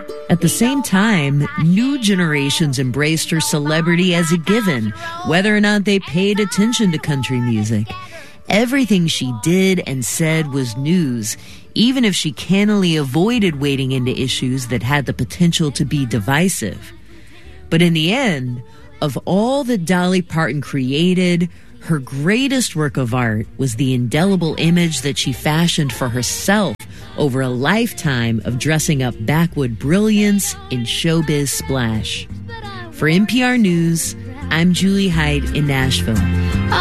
At the same time, new generations embraced her celebrity as a given, whether or not they paid attention to country music. Everything she did and said was news, even if she cannily avoided wading into issues that had the potential to be divisive. But in the end, of all that Dolly Parton created, her greatest work of art was the indelible image that she fashioned for herself over a lifetime of dressing up backwood brilliance in showbiz splash. For NPR News, I'm Julie Heidt in Nashville.